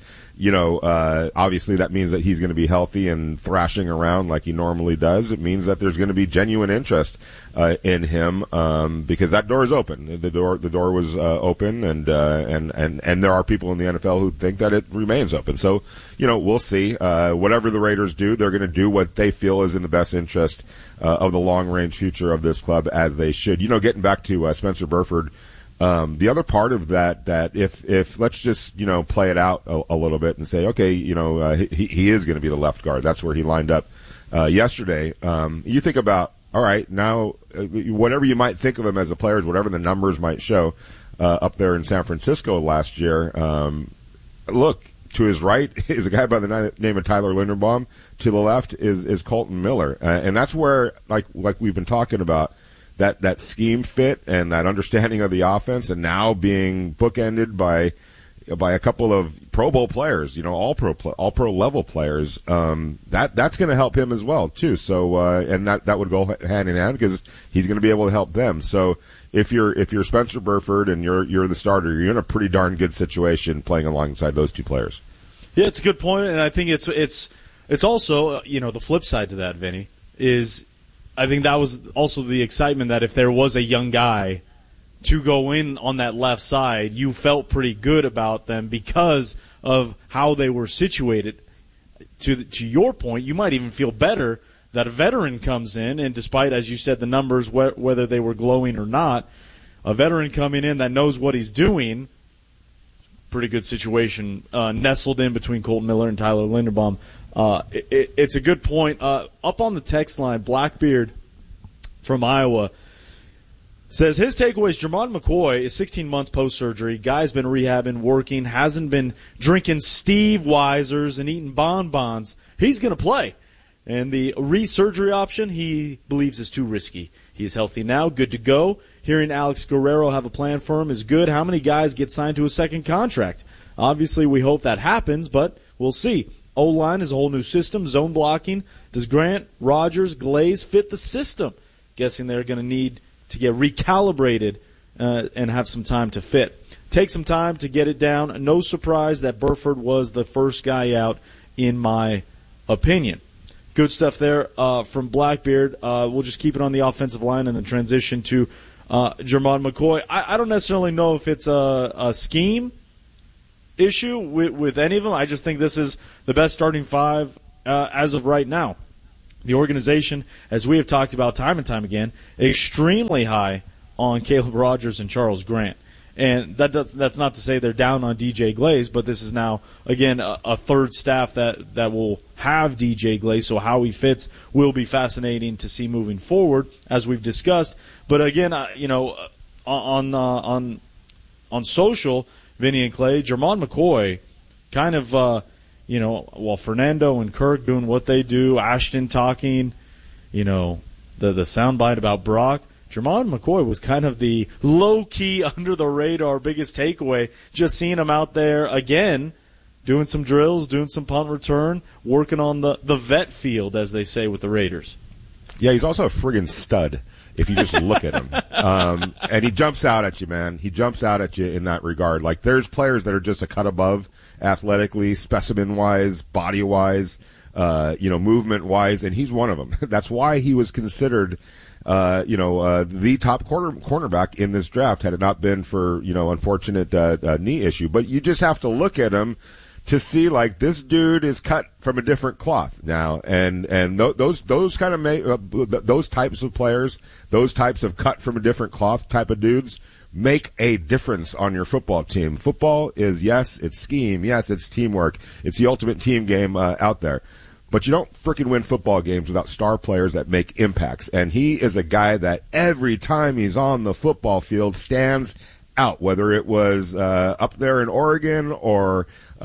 obviously that means that he's going to be healthy and thrashing around like he normally does. It means that there's going to be genuine interest in him because that door is open. The door was open, and there are people in the NFL who think that it remains open. So we'll see. Whatever the Raiders do, they're going to do what they feel is in the best interest of the long range future of this club, as they should. Getting back to Spencer Burford. The other part of that if let's just play it out a little bit and say, okay, he is going to be the left guard. That's where he lined up yesterday. You think about, all right, now whatever you might think of him as a player, whatever the numbers might show up there in San Francisco last year. Look, to his right is a guy by the name of Tyler Linderbaum. To the left is Colton Miller, and that's where like we've been talking about. That scheme fit and that understanding of the offense, and now being bookended by a couple of Pro Bowl players, all pro level players. That's going to help him as well too. So and that would go hand in hand because he's going to be able to help them. So if you're Spencer Burford and you're the starter, you're in a pretty darn good situation playing alongside those two players. Yeah, it's a good point, and I think it's also the flip side to that, Vinny, is. I think that was also the excitement that if there was a young guy to go in on that left side, you felt pretty good about them because of how they were situated. To your point, you might even feel better that a veteran comes in, and despite, as you said, the numbers, whether they were glowing or not, a veteran coming in that knows what he's doing, pretty good situation, nestled in between Colton Miller and Tyler Linderbaum. It's a good point. Up on the text line, Blackbeard from Iowa says his takeaway is Jermon McCoy is 16 months post-surgery. Guy's been rehabbing, working, hasn't been drinking Steve Weisers and eating bonbons. He's going to play. And the re-surgery option he believes is too risky. He's healthy now, good to go. Hearing Alex Guerrero have a plan for him is good. How many guys get signed to a second contract? Obviously, we hope that happens, but we'll see. O-line is a whole new system, zone blocking. Does Grant, Rogers, Glaze fit the system? Guessing they're going to need to get recalibrated and have some time to fit. Take some time to get it down. No surprise that Burford was the first guy out, in my opinion. Good stuff there from Blackbeard. We'll just keep it on the offensive line and then transition to Jermod McCoy. I don't necessarily know if it's a scheme issue with any of them. I just think this is the best starting five as of right now. The organization, as we have talked about time and time again, extremely high on Caleb Rogers and Charles Grant. And that's not to say they're down on DJ Glaze, but this is now, again, a third staff that will have DJ Glaze, so how he fits will be fascinating to see moving forward, as we've discussed. But again, on social, Vinny and Clay, Jermod McCoy kind of, while Fernando and Kirk doing what they do, Ashton talking, the soundbite about Brock, Jermod McCoy was kind of the low-key, under-the-radar biggest takeaway, just seeing him out there again doing some drills, doing some punt return, working on the vet field, as they say with the Raiders. Yeah, he's also a friggin' stud if you just look at him. And he jumps out at you, man. He jumps out at you in that regard. Like, there's players that are just a cut above athletically, specimen-wise, body-wise, movement-wise, and he's one of them. That's why he was considered the top cornerback in this draft had it not been for, unfortunate knee issue. But you just have to look at him to see, like, this dude is cut from a different cloth now. And those kind of those types of players, those types of cut from a different cloth type of dudes make a difference on your football team. Football is, yes, it's scheme. Yes, it's teamwork. It's the ultimate team game out there. But you don't freaking win football games without star players that make impacts. And he is a guy that every time he's on the football field stands out, whether it was up there in Oregon or,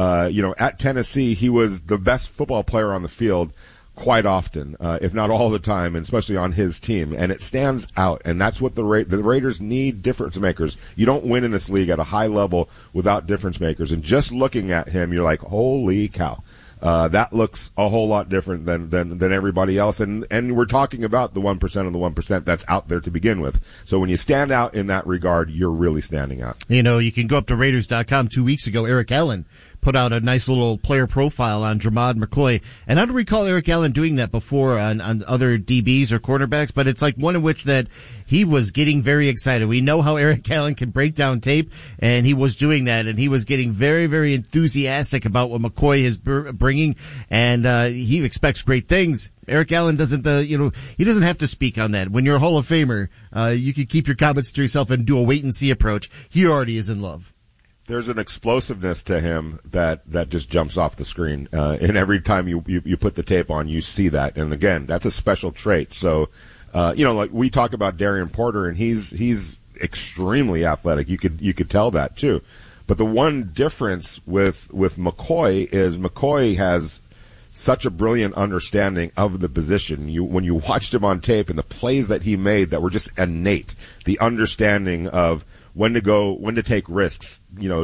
at Tennessee. He was the best football player on the field quite often, if not all the time, and especially on his team. And it stands out. And that's what the Raiders need, difference makers. You don't win in this league at a high level without difference makers. And just looking at him, you're like, holy cow. That looks a whole lot different than everybody else. And we're talking about the 1% of the 1% that's out there to begin with. So when you stand out in that regard, you're really standing out. You can go up to Raiders.com 2 weeks ago. Eric Allen put out a nice little player profile on Jermod McCoy. And I don't recall Eric Allen doing that before on other DBs or cornerbacks, but it's like one in which that he was getting very excited. We know how Eric Allen can break down tape, and he was doing that, and he was getting very, very enthusiastic about what McCoy is bringing, and he expects great things. Eric Allen doesn't, he doesn't have to speak on that. When you're a Hall of Famer, you can keep your comments to yourself and do a wait-and-see approach. He already is in love. There's an explosiveness to him that just jumps off the screen. And every time you put the tape on, you see that. And again, that's a special trait. So, like we talk about Darian Porter, and he's extremely athletic. You could tell that too. But the one difference with McCoy is McCoy has such a brilliant understanding of the position. When you watched him on tape and the plays that he made that were just innate, the understanding of when to take risks,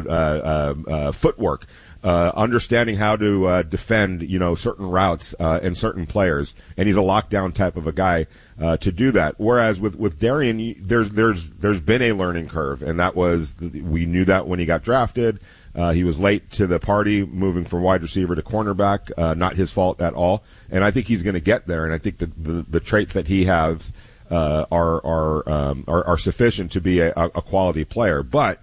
footwork, understanding how to defend, certain routes and certain players, and he's a lockdown type of a guy to do that. Whereas with Darian, there's been a learning curve, and we knew that when he got drafted. He was late to the party, moving from wide receiver to cornerback. Not his fault at all, and I think he's going to get there. And I think that the traits that he has are sufficient to be a quality player. But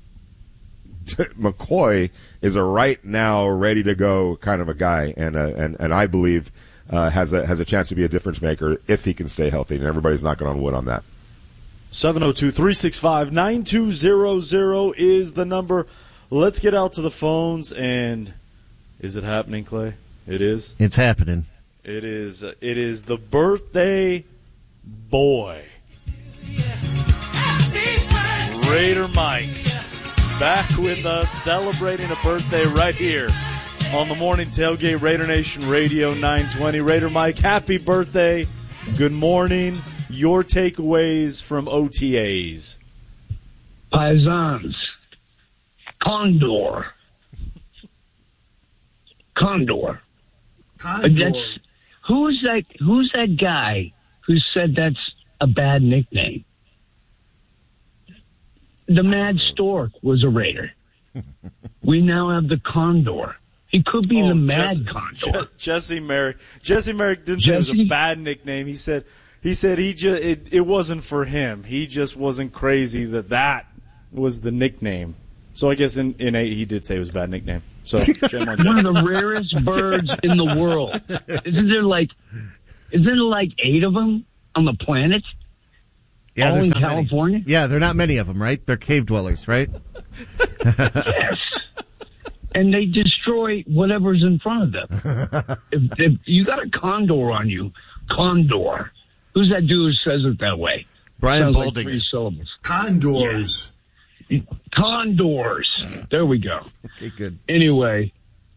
McCoy is a right now ready to go kind of a guy, and I believe has a chance to be a difference maker if he can stay healthy. And everybody's knocking on wood on that. 702-365-9200 is the number. Let's get out to the phones. And is it happening, Clay? It is. It's happening. It is. It is the birthday boy, Raider Mike, back with us, celebrating a birthday right here on the Morning Tailgate, Raider Nation Radio 920. Raider Mike, happy birthday. Good morning. Your takeaways from OTAs. Paisans. Condor. Who's that guy who said that's a bad nickname? The Mad Stork was a Raider. We now have the Condor. He could be the Mad Condor. Jesse Merrick. Jesse Merrick didn't say it was a bad nickname. He said it wasn't for him. He just wasn't crazy that was the nickname. So I guess in he did say it was a bad nickname. So shame on Jesse. One of the rarest birds in the world. Isn't there like 8 of them on the planet? Yeah, all in California? Many. Yeah, there are not many of them, right? They're cave dwellers, right? Yes. And they destroy whatever's in front of them. if you got a condor on you, condor. Who's that dude who says it that way? Brian Sounds Baldinger. like 3 syllables. Condors. Yeah. Condors. There we go. Okay, good. Anyway,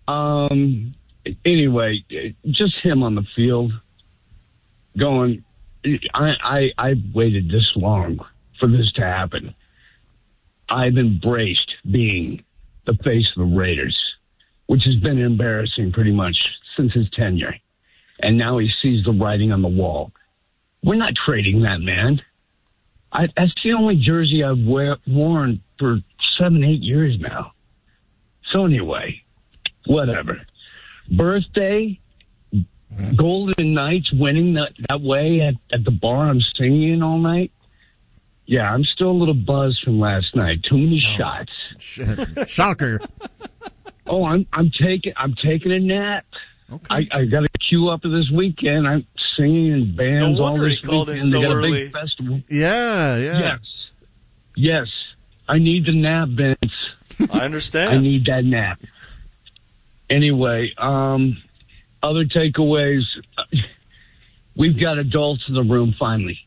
just him on the field going, I've waited this long for this to happen. I've embraced being the face of the Raiders, which has been embarrassing pretty much since his tenure. And now he sees the writing on the wall. We're not trading that man. That's the only jersey I've worn for 7-8 years now. So anyway, whatever. Birthday, Golden Knights winning that way at the bar I'm singing in all night. Yeah, I'm still a little buzzed from last night. Too many shots. Shocker. Oh, I'm taking a nap. Okay. I got a queue up this weekend. I'm singing in bands all this weekend. So they got early. a big festival. Yeah. Yes. I need the nap, Vince. I understand. I need that nap. Anyway, other takeaways. We've got adults in the room finally.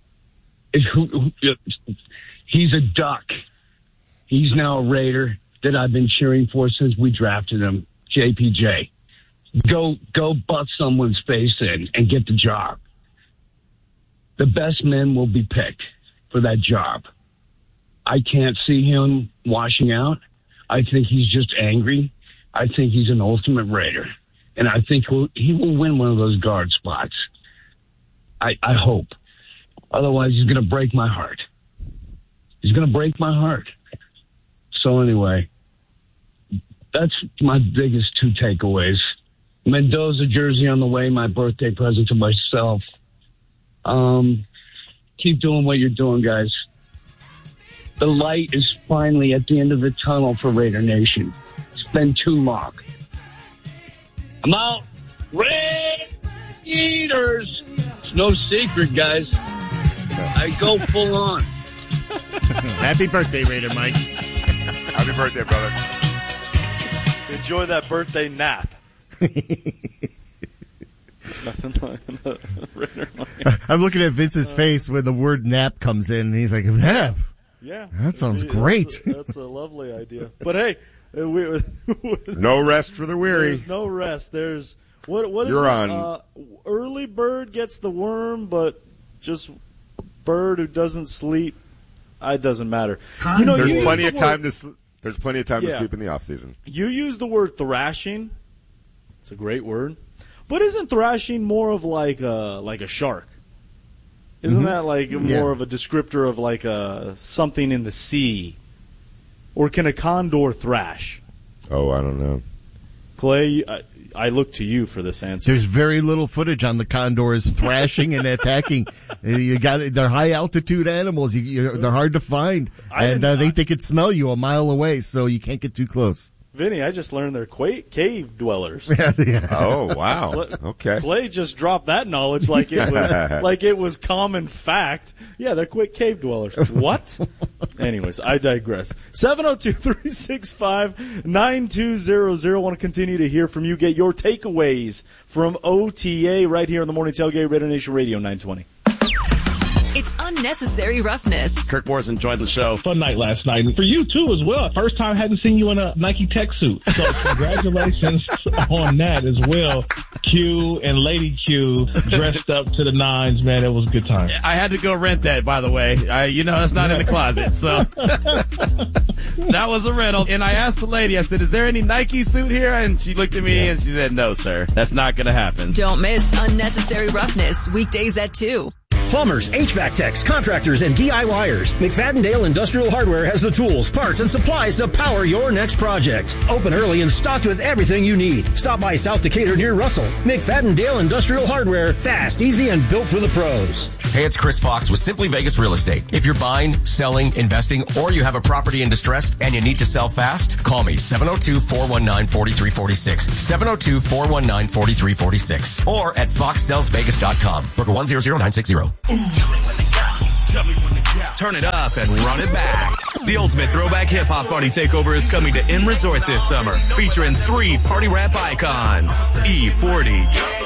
He's a Duck. He's now a Raider that I've been cheering for since we drafted him, JPJ. Go butt someone's face in and get the job. The best men will be picked for that job. I can't see him washing out. I think he's just angry. I think he's an ultimate Raider. And I think he will win one of those guard spots. I hope. Otherwise, he's going to break my heart. He's going to break my heart. So anyway, that's my biggest 2 takeaways. Mendoza jersey on the way, my birthday present to myself. Keep doing what you're doing, guys. The light is finally at the end of the tunnel for Raider Nation. It's been too long. I'm out. Raiders! It's no secret, guys. I go full on. Happy birthday, Raider Mike. Happy birthday, brother. Enjoy that birthday nap. Nothing like Raider Mike. I'm looking at Vince's face when the word nap comes in, and he's like, nap? Yeah. That sounds great. That's a lovely idea. But hey, no rest for the weary. There's no rest. There's what You're is on. Early bird gets the worm, but just bird who doesn't sleep, it doesn't matter. There's plenty of time to sleep in the off season. You use the word thrashing. It's a great word. But isn't thrashing more of like a shark? Isn't that like more of a descriptor of like something in the sea? Or can a condor thrash? Oh, I don't know. Clay, I look to you for this answer. There's very little footage on the condors thrashing and attacking. They're high altitude animals. They're hard to find, and they could smell you a mile away, so you can't get too close. Vinny, I just learned they're cave dwellers. Yeah. Oh, wow. Okay. Clay just dropped that knowledge like it was common fact. Yeah, they're quick cave dwellers. What? Anyways, I digress. 702-365-9200. I want to continue to hear from you. Get your takeaways from OTA right here on the Morning Tailgate, Raider Nation Radio 920. It's Unnecessary Roughness. Kirk Morrison joins the show. Fun night last night. And for you, too, as well. First time I hadn't seen you in a Nike Tech suit. So congratulations on that as well. Q and Lady Q dressed up to the nines, man. It was a good time. I had to go rent that, by the way. That's not in the closet. So that was a rental. And I asked the lady, I said, is there any Nike suit here? And she looked at me and she said, no, sir. That's not going to happen. Don't miss Unnecessary Roughness, weekdays at 2. Plumbers, HVAC techs, contractors, and DIYers. McFadden-Dale Industrial Hardware has the tools, parts, and supplies to power your next project. Open early and stocked with everything you need. Stop by South Decatur near Russell. McFadden-Dale Industrial Hardware. Fast, easy, and built for the pros. Hey, it's Chris Fox with Simply Vegas Real Estate. If you're buying, selling, investing, or you have a property in distress and you need to sell fast, call me 702-419-4346. 702-419-4346. Or at foxsellsvegas.com. Broker 100960. Turn it up and run it back. The ultimate throwback hip-hop party takeover is coming to M Resort this summer, featuring 3 party rap icons, E40,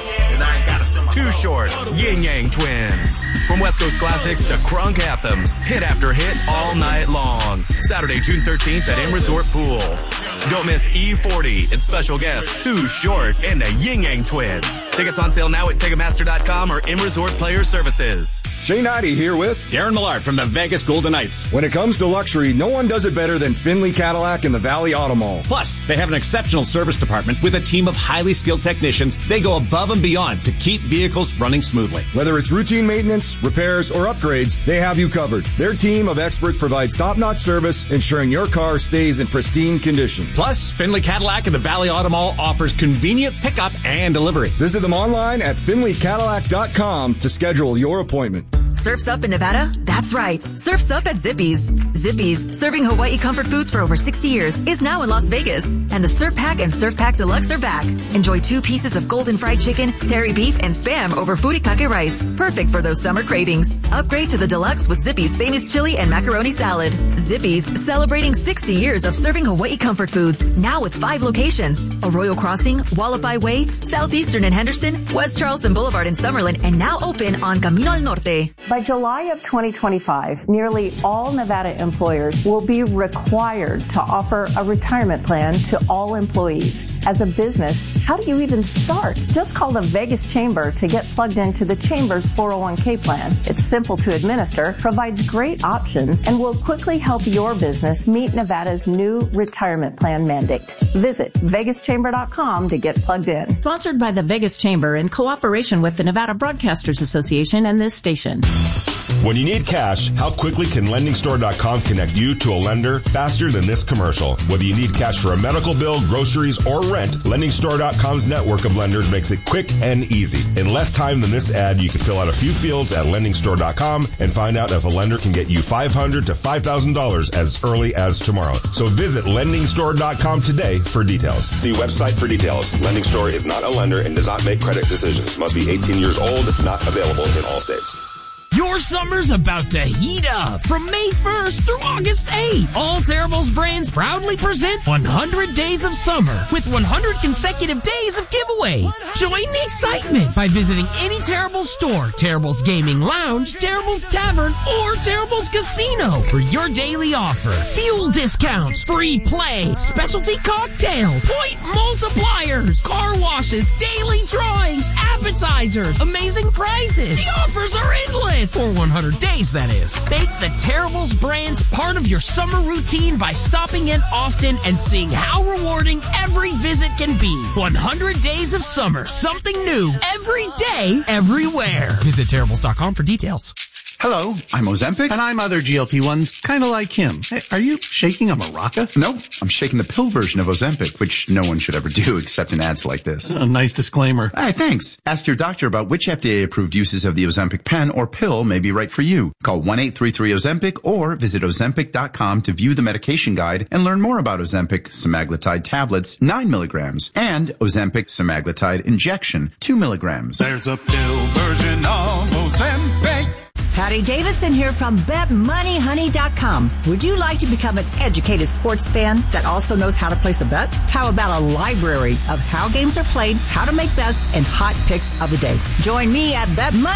Too Short, Yin Yang Twins. From West Coast classics to crunk anthems, hit after hit all night long. Saturday, June 13th at M Resort Pool. Don't miss E40 and special guests Too Short and the Yin Yang Twins. Tickets on sale now at Ticketmaster.com or M Resort Player Services. Shane Ivey here with Darren Millard from the Vegas Golden Knights. When it comes to luxury, no one does it better than Finley Cadillac and the Valley Auto Mall. Plus, they have an exceptional service department with a team of highly skilled technicians. They go above and beyond to keep vehicles running smoothly. Whether it's routine maintenance, repairs, or upgrades, they have you covered. Their team of experts provides top-notch service, ensuring your car stays in pristine condition. Plus, Finley Cadillac and the Valley Auto Mall offers convenient pickup and delivery. Visit them online at FinleyCadillac.com to schedule your appointment. Surf's Up in Nevada? That's right. Surf's Up at Zippy's. Zippy's, serving Hawaii comfort foods for over 60 years, is now in Las Vegas. And the Surf Pack and Surf Pack Deluxe are back. Enjoy 2 pieces of golden fried chicken, terry beef, and Spam over furikake rice. Perfect for those summer cravings. Upgrade to the Deluxe with Zippy's famous chili and macaroni salad. Zippy's, celebrating 60 years of serving Hawaii comfort foods. Now with 5 locations. Arroyo Crossing, Wallapai Way, Southeastern in Henderson, West Charleston Boulevard in Summerlin, and now open on Camino al Norte. By July of 2025, nearly all Nevada employers will be required to offer a retirement plan to all employees. As a business, how do you even start? Just call the Vegas Chamber to get plugged into the Chamber's 401k plan. It's simple to administer, provides great options, and will quickly help your business meet Nevada's new retirement plan mandate. Visit VegasChamber.com to get plugged in. Sponsored by the Vegas Chamber in cooperation with the Nevada Broadcasters Association and this station. When you need cash, how quickly can LendingStore.com connect you to a lender faster than this commercial? Whether you need cash for a medical bill, groceries, or rent, LendingStore.com's network of lenders makes it quick and easy. In less time than this ad, you can fill out a few fields at LendingStore.com and find out if a lender can get you $500 to $5,000 as early as tomorrow. So visit LendingStore.com today for details. See website for details. Lending Store is not a lender and does not make credit decisions. Must be 18 years old. Not available in all states. Your summer's about to heat up. From May 1st through August 8th, all Terribles brands proudly present 100 Days of Summer with 100 consecutive days of giveaways. Join the excitement by visiting any Terribles store, Terribles Gaming Lounge, Terribles Tavern, or Terribles Casino for your daily offer. Fuel discounts, free play, specialty cocktails, point multipliers, car washes, daily drawings, appetizers, amazing prizes. The offers are endless. For 100 days, that is. Make the Terribles brands part of your summer routine by stopping in often and seeing how rewarding every visit can be. 100 Days of Summer. Something new every day, everywhere. Visit Terribles.com for details. Hello, I'm Ozempic. And I'm other GLP-1s, kind of like him. Hey, are you shaking a maraca? Nope, I'm shaking the pill version of Ozempic, which no one should ever do except in ads like this. A nice disclaimer. Hey, thanks. Ask your doctor about which FDA-approved uses of the Ozempic pen or pill may be right for you. Call 1-833-OZEMPIC or visit Ozempic.com to view the medication guide and learn more about Ozempic semaglutide tablets, 9 milligrams, and Ozempic semaglutide injection, 2 milligrams. There's a pill version of Ozempic. Patty Davidson here from BetMoneyHoney.com. Would you like to become an educated sports fan that also knows how to place a bet? How about a library of how games are played, how to make bets, and hot picks of the day? Join me at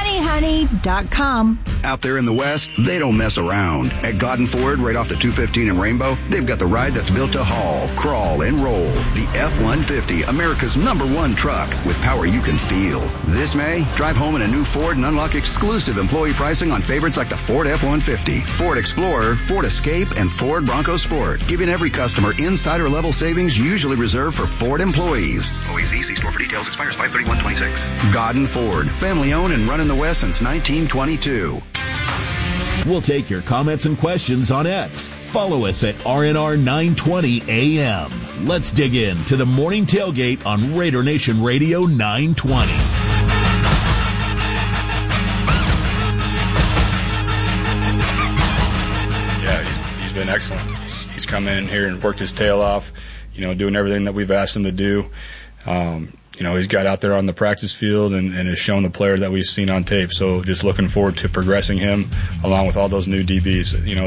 BetMoneyHoney.com. Out there in the West, they don't mess around. At Godden Ford, right off the 215 in Rainbow, they've got the ride that's built to haul, crawl, and roll. The F-150, America's #1 truck with power you can feel. This May, drive home in a new Ford and unlock exclusive employee pricing saving on favorites like the Ford F-150, Ford Explorer, Ford Escape, and Ford Bronco Sport, giving every customer insider-level savings usually reserved for Ford employees. OEC, see store for details, expires 5/31/26. Godden Ford, family-owned and run in the West since 1922. We'll take your comments and questions on X. Follow us at RNR 920 AM. Let's dig in to the Morning Tailgate on Raider Nation Radio 920. He's been excellent. He's come in here and worked his tail off, doing everything that we've asked him to do. He's got out there on the practice field and has shown the player that we've seen on tape. So just looking forward to progressing him along with all those new DBs.